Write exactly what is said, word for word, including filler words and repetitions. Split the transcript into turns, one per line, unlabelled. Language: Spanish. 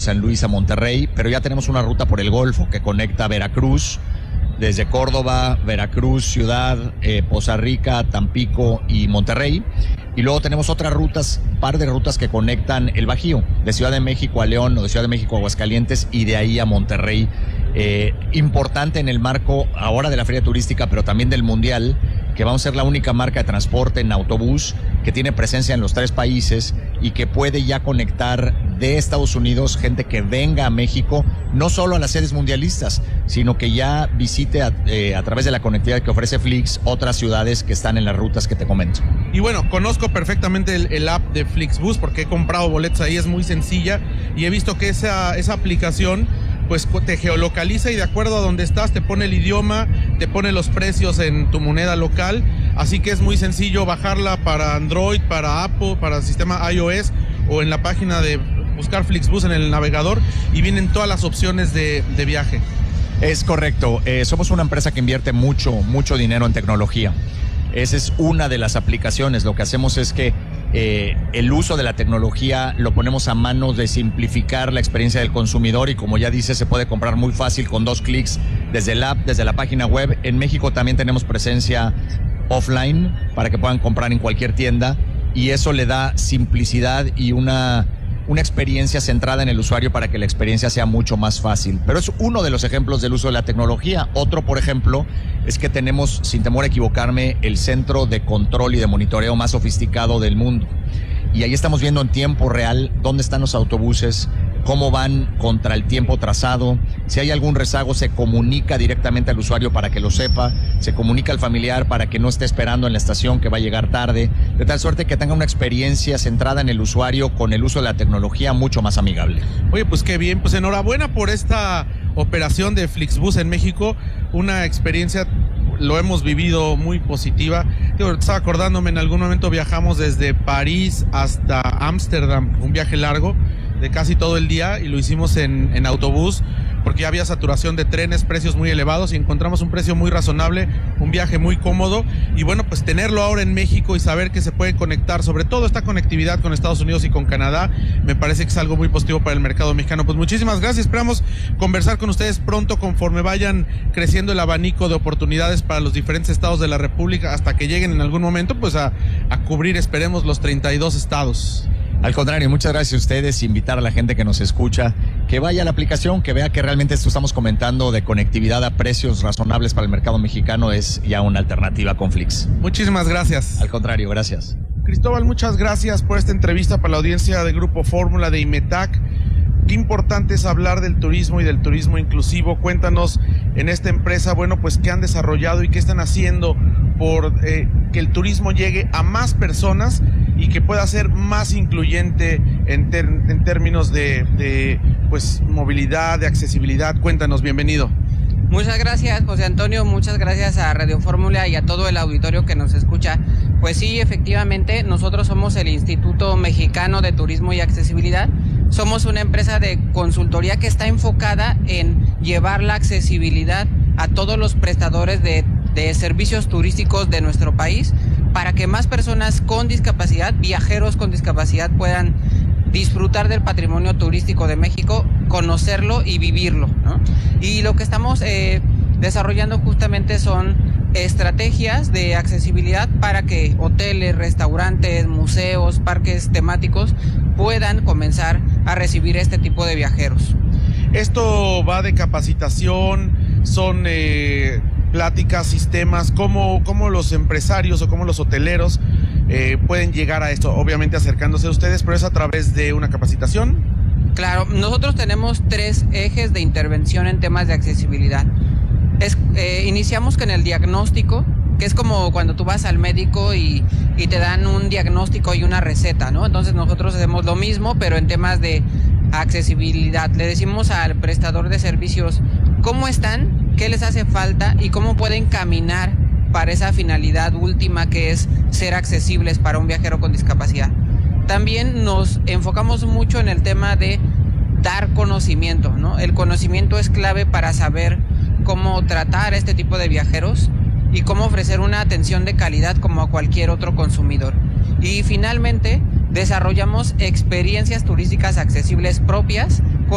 San Luis a Monterrey, pero ya tenemos una ruta por el Golfo que conecta Veracruz, desde Córdoba, Veracruz, Ciudad, eh, Poza Rica, Tampico y Monterrey. Y luego tenemos otras rutas, par de rutas que conectan el Bajío, de Ciudad de México a León o de Ciudad de México a Aguascalientes y de ahí a Monterrey. Eh, importante en el marco ahora de la feria turística, pero también del Mundial, que vamos a ser la única marca de transporte en autobús que tiene presencia en los tres países y que puede ya conectar de Estados Unidos gente que venga a México, no solo a las sedes mundialistas, sino que ya visite a, eh, a través de la conectividad que ofrece Flix otras ciudades que están en las rutas que te comento.
Y bueno, conozco perfectamente el, el app de Flixbus porque he comprado boletos ahí, es muy sencilla y he visto que esa, esa aplicación pues te geolocaliza y de acuerdo a donde estás te pone el idioma, te pone los precios en tu moneda local, así que es muy sencillo bajarla para Android, para Apple, para el sistema iOS o en la página de buscar Flixbus en el navegador y vienen todas las opciones de, de viaje.
Es correcto, eh, somos una empresa que invierte mucho, mucho dinero en tecnología. Esa es una de las aplicaciones. Lo que hacemos es que eh, el uso de la tecnología lo ponemos a manos de simplificar la experiencia del consumidor y como ya dice, se puede comprar muy fácil con dos clics desde el app, desde la página web. En México también tenemos presencia offline para que puedan comprar en cualquier tienda y eso le da simplicidad y una... una experiencia centrada en el usuario para que la experiencia sea mucho más fácil. Pero es uno de los ejemplos del uso de la tecnología. Otro, por ejemplo, es que tenemos, sin temor a equivocarme, el centro de control y de monitoreo más sofisticado del mundo. Y ahí estamos viendo en tiempo real dónde están los autobuses, cómo van contra el tiempo trazado. Si hay algún rezago, se comunica directamente al usuario para que lo sepa, se comunica al familiar para que no esté esperando en la estación que va a llegar tarde, de tal suerte que tenga una experiencia centrada en el usuario con el uso de la tecnología mucho más amigable.
Oye, pues qué bien, pues enhorabuena por esta operación de Flixbus en México, una experiencia, lo hemos vivido muy positiva. Yo estaba acordándome, en algún momento viajamos desde París hasta Ámsterdam, un viaje largo de casi todo el día y lo hicimos en, en autobús porque ya había saturación de trenes, precios muy elevados y encontramos un precio muy razonable, un viaje muy cómodo y bueno, pues tenerlo ahora en México y saber que se puede conectar, sobre todo esta conectividad con Estados Unidos y con Canadá, me parece que es algo muy positivo para el mercado mexicano. Pues muchísimas gracias, esperamos conversar con ustedes pronto conforme vayan creciendo el abanico de oportunidades para los diferentes estados de la República hasta que lleguen en algún momento pues a, a cubrir, esperemos, los treinta y dos estados.
Al contrario, muchas gracias a ustedes, invitar a la gente que nos escucha, que vaya a la aplicación, que vea que realmente esto estamos comentando de conectividad a precios razonables para el mercado mexicano es ya una alternativa con Flix.
Muchísimas gracias.
Al contrario, gracias.
Cristóbal, muchas gracias por esta entrevista para la audiencia de Grupo Fórmula de IMETAC. Qué importante es hablar del turismo y del turismo inclusivo. Cuéntanos en esta empresa, bueno, pues qué han desarrollado y qué están haciendo por eh, que el turismo llegue a más personas y que pueda ser más incluyente en, ter en términos de, de pues, movilidad, de accesibilidad. Cuéntanos, bienvenido.
Muchas gracias, José Antonio, muchas gracias a Radio Fórmula y a todo el auditorio que nos escucha. Pues sí, efectivamente, nosotros somos el Instituto Mexicano de Turismo y Accesibilidad. Somos una empresa de consultoría que está enfocada en llevar la accesibilidad a todos los prestadores de, de servicios turísticos de nuestro país para que más personas con discapacidad, viajeros con discapacidad, puedan disfrutar del patrimonio turístico de México, conocerlo y vivirlo, ¿no? Y lo que estamos eh, desarrollando justamente son estrategias de accesibilidad para que hoteles, restaurantes, museos, parques temáticos puedan comenzar a recibir este tipo de viajeros.
Esto va de capacitación, son eh, pláticas, sistemas, cómo, cómo los empresarios o cómo los hoteleros eh, pueden llegar a esto, obviamente acercándose a ustedes, pero es a través de una capacitación.
Claro, nosotros tenemos tres ejes de intervención en temas de accesibilidad. Es, eh, iniciamos con el diagnóstico, que es como cuando tú vas al médico y, y te dan un diagnóstico y una receta, ¿no? Entonces nosotros hacemos lo mismo, pero en temas de accesibilidad. Le decimos al prestador de servicios cómo están, qué les hace falta y cómo pueden caminar para esa finalidad última que es ser accesibles para un viajero con discapacidad. También nos enfocamos mucho en el tema de dar conocimiento, ¿no? El conocimiento es clave para saber cómo tratar a este tipo de viajeros y cómo ofrecer una atención de calidad como a cualquier otro consumidor. Y finalmente desarrollamos experiencias turísticas accesibles propias